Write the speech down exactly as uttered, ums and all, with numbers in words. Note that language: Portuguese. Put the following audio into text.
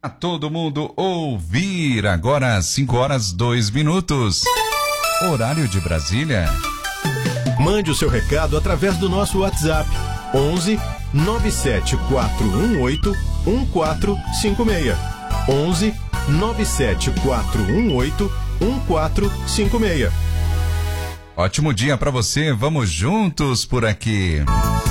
A todo mundo ouvir agora cinco horas dois minutos. Horário de Brasília. Mande o seu recado através do nosso WhatsApp onze nove sete quatro um oito um quatro cinco seis. onze nove sete quatro um oito um quatro cinco seis. Ótimo dia para você. Vamos juntos por aqui.